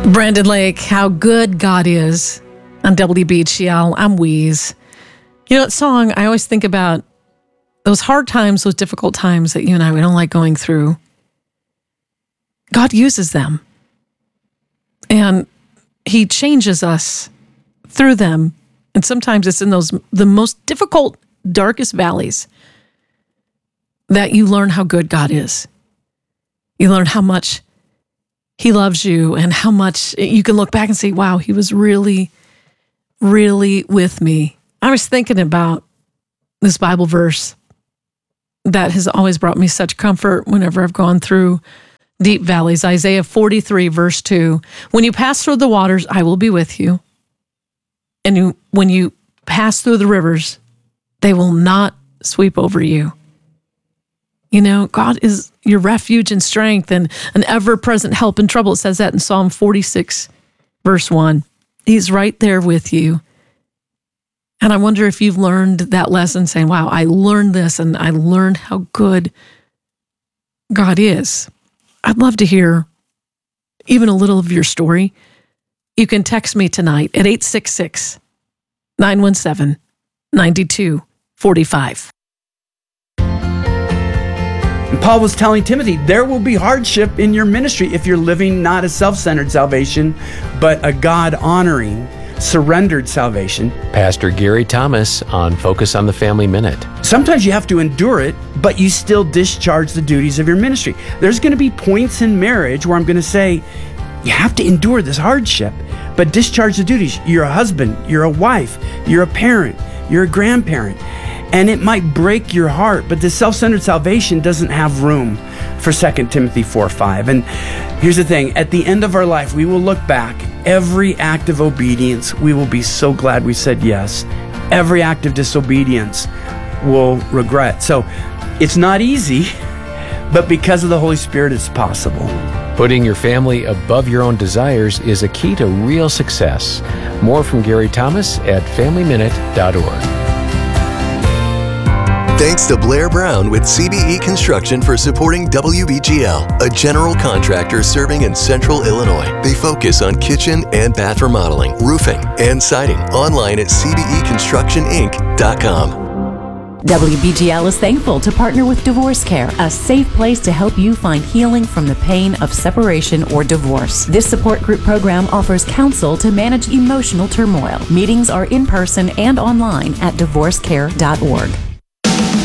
Brandon Lake, How Good God Is on WBGL. I'm Wheeze. You know, that song, I always think about those hard times, those difficult times that you and I, we don't like going through. God uses them. And he changes us through them. And sometimes it's in the most difficult, darkest valleys that you learn how good God is. You learn how much he loves you and how much you can look back and say, wow, he was really, really with me. I was thinking about this Bible verse that has always brought me such comfort whenever I've gone through deep valleys. Isaiah 43, verse 2. When you pass through the waters, I will be with you. And when you pass through the rivers, they will not sweep over you. You know, God is your refuge and strength and an ever-present help in trouble. It says that in Psalm 46, verse 1. He's right there with you. And I wonder if you've learned that lesson, saying, wow, I learned this and I learned how good God is. I'd love to hear even a little of your story. You can text me tonight at 866-917-9245. Paul was telling Timothy, there will be hardship in your ministry if you're living not a self-centered salvation, but a God-honoring, surrendered salvation. Pastor Gary Thomas on Focus on the Family Minute. Sometimes you have to endure it, but you still discharge the duties of your ministry. There's going to be points in marriage where I'm going to say, you have to endure this hardship, but discharge the duties. You're a husband, you're a wife, you're a parent, you're a grandparent. And it might break your heart, but the self-centered salvation doesn't have room for 2 Timothy 4:5. And here's the thing, at the end of our life, we will look back. Every act of obedience, we will be so glad we said yes. Every act of disobedience, we'll regret. So it's not easy, but because of the Holy Spirit, it's possible. Putting your family above your own desires is a key to real success. More from Gary Thomas at FamilyMinute.org. Thanks to Blair Brown with CBE Construction for supporting WBGL, a general contractor serving in Central Illinois. They focus on kitchen and bath remodeling, roofing, and siding. Online at cbeconstructioninc.com. WBGL is thankful to partner with Divorce Care, a safe place to help you find healing from the pain of separation or divorce. This support group program offers counsel to manage emotional turmoil. Meetings are in person and online at divorcecare.org.